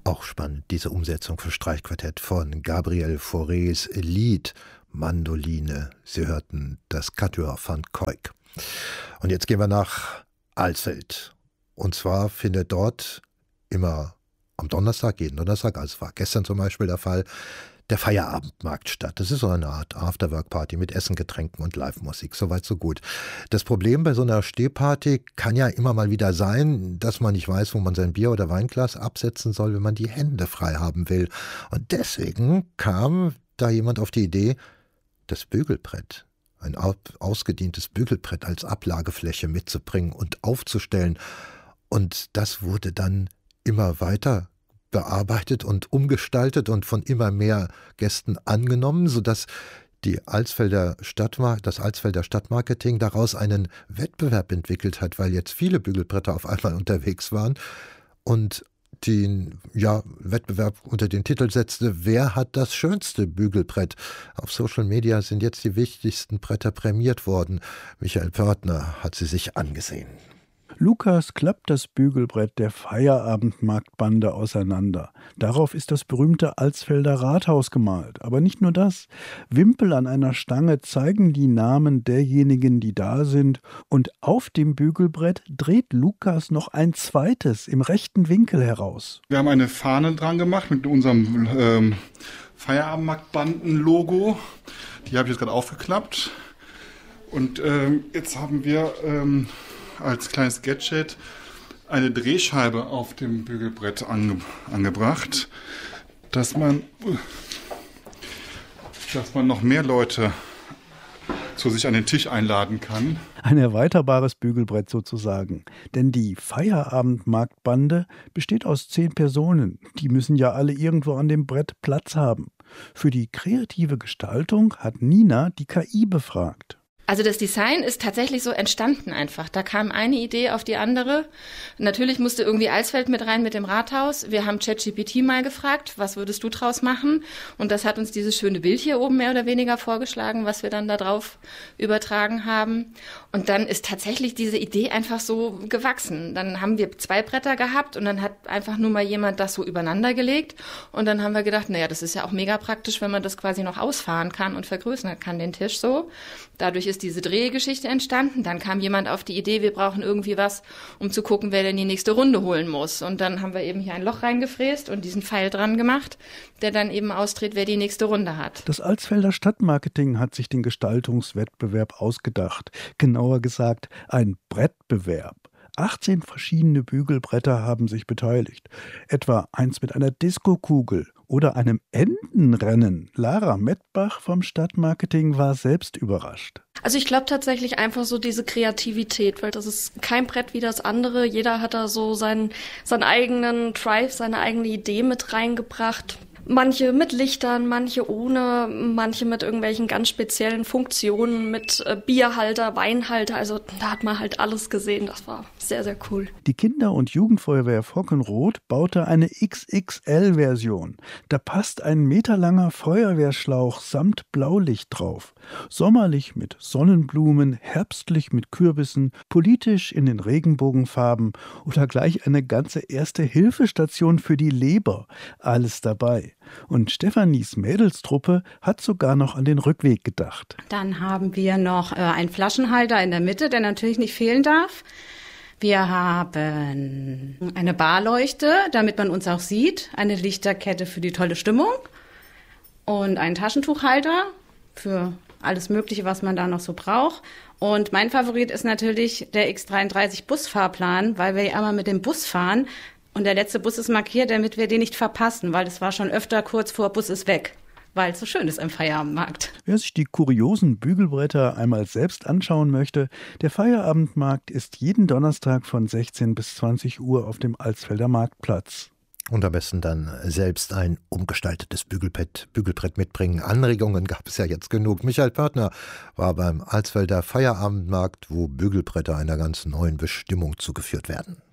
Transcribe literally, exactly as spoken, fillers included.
Auch spannend, diese Umsetzung für Streichquartett von Gabriel Faurés Lied Mandoline. Sie hörten das Quatuor van Kuijk. Und jetzt gehen wir nach Alsfeld. Und zwar findet dort immer am Donnerstag, jeden Donnerstag, also war gestern zum Beispiel der Fall, der Feierabendmarkt statt. Das ist so eine Art Afterwork-Party mit Essen, Getränken und Live-Musik. Soweit, so gut. Das Problem bei so einer Stehparty kann ja immer mal wieder sein, dass man nicht weiß, wo man sein Bier oder Weinglas absetzen soll, wenn man die Hände frei haben will. Und deswegen kam da jemand auf die Idee, das Bügelbrett, ein ausgedientes Bügelbrett als Ablagefläche mitzubringen und aufzustellen. Und das wurde dann immer weiter bearbeitet und umgestaltet und von immer mehr Gästen angenommen, sodass die Alsfelder Stadtmar- das Alsfelder Stadtmarketing daraus einen Wettbewerb entwickelt hat, weil jetzt viele Bügelbretter auf einmal unterwegs waren und den ja, Wettbewerb unter den Titel setzte, wer hat das schönste Bügelbrett? Auf Social Media sind jetzt die wichtigsten Bretter prämiert worden. Michael Pörtner hat sie sich angesehen. Lukas klappt das Bügelbrett der Feierabendmarktbande auseinander. Darauf ist das berühmte Alsfelder Rathaus gemalt. Aber nicht nur das. Wimpel an einer Stange zeigen die Namen derjenigen, die da sind. Und auf dem Bügelbrett dreht Lukas noch ein zweites im rechten Winkel heraus. Wir haben eine Fahne dran gemacht mit unserem ähm, Feierabendmarktbanden-Logo. Die habe ich jetzt gerade aufgeklappt. Und ähm, jetzt haben wir Ähm, als kleines Gadget eine Drehscheibe auf dem Bügelbrett ange, angebracht, dass man, dass man noch mehr Leute zu sich an den Tisch einladen kann. Ein erweiterbares Bügelbrett sozusagen. Denn die Feierabendmarktbande besteht aus zehn Personen. Die müssen ja alle irgendwo an dem Brett Platz haben. Für die kreative Gestaltung hat Nina die K I befragt. Also das Design ist tatsächlich so entstanden einfach. Da kam eine Idee auf die andere. Natürlich musste irgendwie Alsfeld mit rein mit dem Rathaus. Wir haben ChatGPT mal gefragt, was würdest du draus machen? Und das hat uns dieses schöne Bild hier oben mehr oder weniger vorgeschlagen, was wir dann da drauf übertragen haben. Und dann ist tatsächlich diese Idee einfach so gewachsen. Dann haben wir zwei Bretter gehabt und dann hat einfach nur mal jemand das so übereinander gelegt. Und dann haben wir gedacht, naja, das ist ja auch mega praktisch, wenn man das quasi noch ausfahren kann und vergrößern kann, den Tisch so. Dadurch ist diese Drehgeschichte entstanden. Dann kam jemand auf die Idee, wir brauchen irgendwie was, um zu gucken, wer denn die nächste Runde holen muss. Und dann haben wir eben hier ein Loch reingefräst und diesen Pfeil dran gemacht, der dann eben ausdreht, wer die nächste Runde hat. Das Alsfelder Stadtmarketing hat sich den Gestaltungswettbewerb ausgedacht. Genauer gesagt, ein Brettbewerb. achtzehn verschiedene Bügelbretter haben sich beteiligt. Etwa eins mit einer Diskokugel oder einem Entenrennen. Lara Mettbach vom Stadtmarketing war selbst überrascht. Also ich glaube tatsächlich einfach so diese Kreativität, weil das ist kein Brett wie das andere. Jeder hat da so seinen, seinen eigenen Drive, seine eigene Idee mit reingebracht. Manche mit Lichtern, manche ohne, manche mit irgendwelchen ganz speziellen Funktionen, mit äh, Bierhalter, Weinhalter. Also da hat man halt alles gesehen. Das war sehr, sehr cool. Die Kinder- und Jugendfeuerwehr Fockenroth baute eine X X L-Version. Da passt ein meterlanger Feuerwehrschlauch samt Blaulicht drauf. Sommerlich mit Sonnenblumen, herbstlich mit Kürbissen, politisch in den Regenbogenfarben oder gleich eine ganze Erste-Hilfe-Station für die Leber. Alles dabei. Und Stefanis Mädelstruppe hat sogar noch an den Rückweg gedacht. Dann haben wir noch äh, einen Flaschenhalter in der Mitte, der natürlich nicht fehlen darf. Wir haben eine Barleuchte, damit man uns auch sieht, eine Lichterkette für die tolle Stimmung und einen Taschentuchhalter für alles Mögliche, was man da noch so braucht. Und mein Favorit ist natürlich der X dreiunddreißig Busfahrplan, weil wir ja einmal mit dem Bus fahren. Und der letzte Bus ist markiert, damit wir den nicht verpassen, weil es war schon öfter kurz vor Bus ist weg, weil es so schön ist im Feierabendmarkt. Wer sich die kuriosen Bügelbretter einmal selbst anschauen möchte, der Feierabendmarkt ist jeden Donnerstag von sechzehn bis zwanzig Uhr auf dem Alsfelder Marktplatz. Und am besten dann selbst ein umgestaltetes Bügelbrett, Bügelbrett mitbringen. Anregungen gab es ja jetzt genug. Michael Pörtner war beim Alsfelder Feierabendmarkt, wo Bügelbretter einer ganz neuen Bestimmung zugeführt werden.